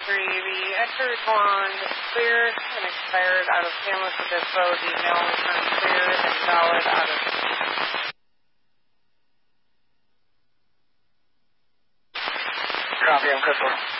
The Eckerd 1 clear and expired out of San Luis Obispo. The mail return clear and valid out of... Copy, I'm good for